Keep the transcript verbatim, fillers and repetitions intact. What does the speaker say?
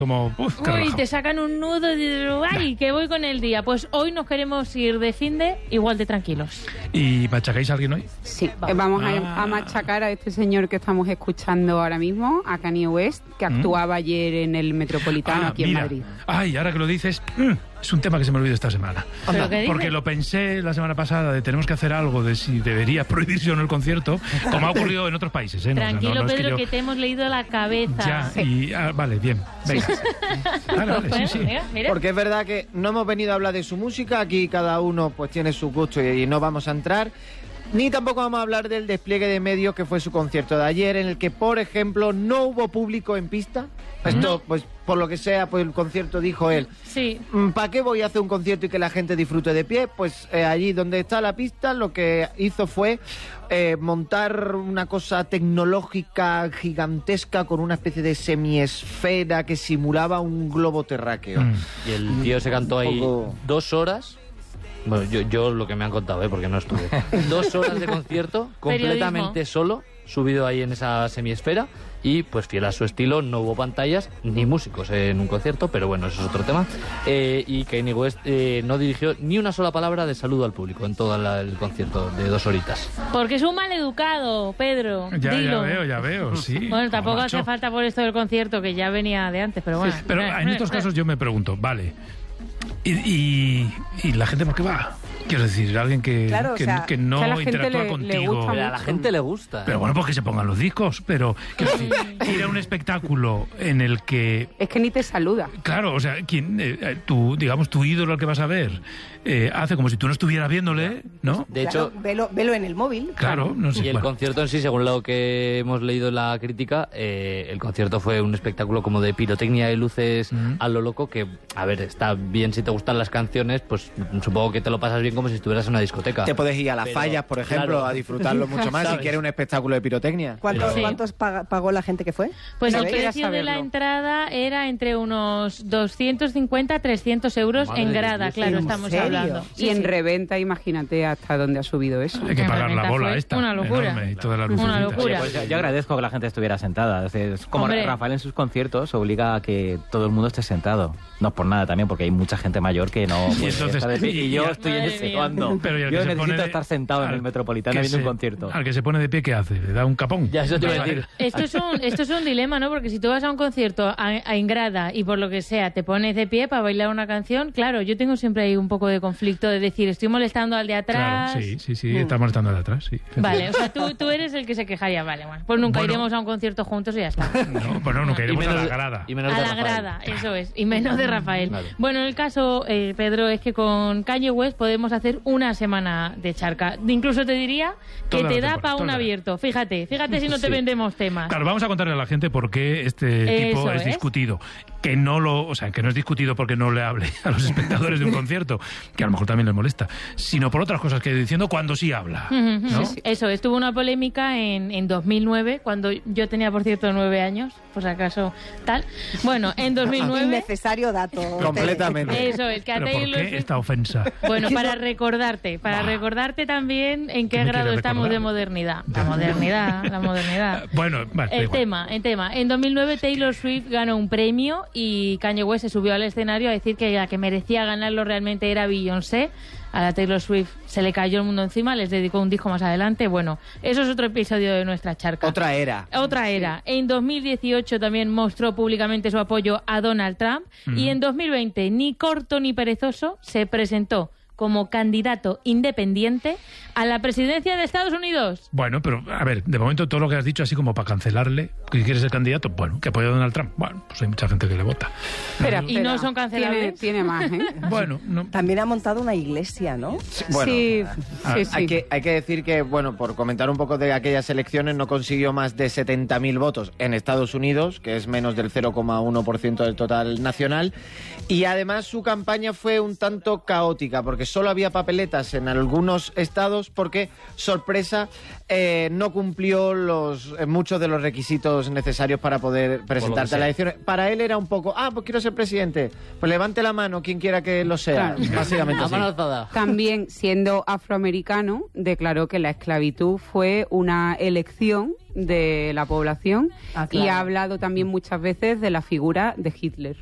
Como, uf, Uy, te sacan un nudo y dices, ¡ay, que voy con el día! Pues hoy nos queremos ir de finde igual de tranquilos. ¿Y machacáis a alguien hoy? Sí, vamos ah. a, a machacar a este señor que estamos escuchando ahora mismo, a Kanye West, que ¿Mm? actuaba ayer en el Metropolitano ah, aquí mira. en Madrid. Ay, ahora que lo dices, es un tema que se me olvidó esta semana. Porque lo pensé la semana pasada de tenemos que hacer algo de si debería prohibirse o no el concierto, como ha ocurrido en otros países. ¿eh? Tranquilo, no, no, no Pedro, es que, yo... que te hemos leído la cabeza. Ya, sí. y, ah, vale, bien, venga. Sí. Vale, vale, sí, sí. Mira, mira. Porque es verdad que no hemos venido a hablar de su música, aquí cada uno pues tiene su gusto y, y no vamos a entrar. Ni tampoco vamos a hablar del despliegue de medios que fue su concierto de ayer, en el que, por ejemplo, no hubo público en pista. Esto, no. pues, por lo que sea, pues el concierto dijo él. Sí. ¿Para qué voy a hacer un concierto y que la gente disfrute de pie? Pues eh, allí donde está la pista, lo que hizo fue eh, montar una cosa tecnológica gigantesca con una especie de semiesfera que simulaba un globo terráqueo. Mm. Y el tío se cantó ahí poco... dos horas. Bueno, yo, yo lo que me han contado, ¿eh? Porque no estuve. Dos horas de concierto, completamente solo, subido ahí en esa semiesfera. Y pues fiel a su estilo, no hubo pantallas ni músicos en un concierto, pero bueno, eso es otro tema. Eh, y Kanye West eh, no dirigió ni una sola palabra de saludo al público en todo la, el concierto de dos horitas. Porque es un maleducado, Pedro. Ya, dilo. ya veo, ya veo, sí. Bueno, tampoco hace falta por esto del concierto, que ya venía de antes, pero bueno. Sí, pero en estos casos yo me pregunto, vale, ¿y, y, y la gente por qué va? Quiero decir, alguien que, claro, que, o sea, que no que interactúa le, contigo. Le pero a la gente le gusta. Pero bueno, pues que se pongan los discos. Pero quiero decir, ir a un espectáculo en el que... Es que ni te saluda. Claro, o sea, quien, eh, tu, digamos, tu ídolo al que vas a ver eh, hace como si tú no estuvieras viéndole, ¿no? De hecho... Claro, velo, velo en el móvil. Claro, no sé. Y el bueno. concierto en sí, según lo que hemos leído en la crítica, eh, el concierto fue un espectáculo como de pirotecnia y luces mm. a lo loco que, a ver, está bien si te gustan las canciones, pues supongo que te lo pasas bien como si estuvieras en una discoteca. Te puedes ir a las pero, fallas, por ejemplo, claro. a disfrutarlo mucho más si quieres un espectáculo de pirotecnia. ¿Cuántos, Sí. ¿cuántos pagó la gente que fue? Pues el Quería precio de la saberlo. entrada era entre unos doscientos cincuenta a trescientos euros Madre en de grada, Dios, claro, ¿en estamos serio? hablando. Y en reventa, imagínate hasta dónde ha subido eso. Hay que pagar la Reventa bola fue esta. una locura. Enorme, y todas las Una lucecitas. locura. Pues yo, yo agradezco que la gente estuviera sentada. Es, decir, es como Hombre. Rafael en sus conciertos obliga a que todo el mundo esté sentado. No es por nada también, porque hay mucha gente mayor que no puede entonces- estar de pie. y- Y y- yo estoy en Madre ese mía. bando. Pero ¿y el que Yo se necesito pone de- estar sentado en al- el Metropolitano que viendo un se- concierto. Al que se pone de pie, ¿qué hace? ¿Le da un capón? Ya, eso te iba a decir. Esto es, un, esto es un dilema, ¿no? Porque si tú vas a un concierto a, a en grada y por lo que sea te pones de pie para bailar una canción, claro, yo tengo siempre ahí un poco de conflicto de decir, estoy molestando al de atrás. Claro, sí, sí, sí, está molestando al de atrás, sí. Vale, o sea, tú, tú eres el que se quejaría, vale, bueno, pues nunca Bueno. iremos a un concierto juntos y ya está. No, pues no, nunca Y iremos a menos la de- grada. y menos A de la Rafael. grada, eso es, y menos de Rafael. Vale. Bueno, en el caso, eh, Pedro, es que con Kanye West podemos hacer una semana de charca. Incluso te diría que Toda la te da temporada, para un toda. abierto. Fíjate, fíjate si no te Sí. vendemos temas. Claro, vamos a contarle a la gente por qué este tipo Eso es es. discutido. Que no lo, o sea, que no es discutido porque no le hable a los espectadores de un concierto, que a lo mejor también les molesta, sino por otras cosas que ha ido diciendo cuando sí habla. Ujú, ujú. ¿no? Eso, estuvo una polémica en, en dos mil nueve, cuando yo tenía, por cierto, nueve años, por si acaso tal. Bueno, en dos mil nueve... Innecesario dato. Completamente. Eso es, que a Pero ¿por Taylor qué Swift- esta ofensa? Bueno, para recordarte, para recordarte también en ¿Qué qué me grado quieres estamos recordar? de modernidad. La modernidad, la modernidad. Bueno, vale, da El igual. tema, el tema. En dos mil nueve Taylor Swift ganó un premio y Kanye West se subió al escenario a decir que la que merecía ganarlo realmente era Beyoncé. A la Taylor Swift se le cayó el mundo encima, les dedicó un disco más adelante. Bueno, eso es otro episodio de nuestra charca. Otra era. Otra era. En dos mil dieciocho también mostró públicamente su apoyo a Donald Trump. Y en dos mil veinte, ni corto ni perezoso, se presentó como candidato independiente a la presidencia de Estados Unidos. Bueno, pero a ver, de momento todo lo que has dicho así como para cancelarle, que quieres ser candidato, bueno, que apoya a Donald Trump. Bueno, pues hay mucha gente que le vota. Espera, Y no son cancelables. Tiene, tiene más, ¿eh? Bueno, no. También ha montado una iglesia, ¿no? Bueno, sí, Ah, sí, sí. Hay, que, hay que decir que, bueno, por comentar un poco de aquellas elecciones, no consiguió más de setenta mil votos en Estados Unidos, que es menos del cero coma uno por ciento del total nacional. Y además su campaña fue un tanto caótica, porque solo había papeletas en algunos estados porque, sorpresa, eh, no cumplió los eh, muchos de los requisitos necesarios para poder presentarte a las elecciones. Para él era un poco, ah, pues quiero ser presidente, pues levante la mano quien quiera que lo sea, claro. Básicamente así. También, siendo afroamericano, declaró que la esclavitud fue una elección de la población, ah, claro. Y ha hablado también muchas veces de la figura de Hitler.